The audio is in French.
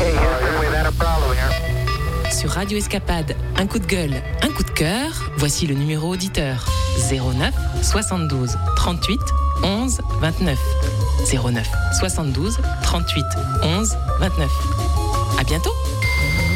Sur Radio Escapade, un coup de gueule, un coup de cœur, voici le numéro auditeur 09 72 38 11 29. 09 72 38 11 29. À bientôt.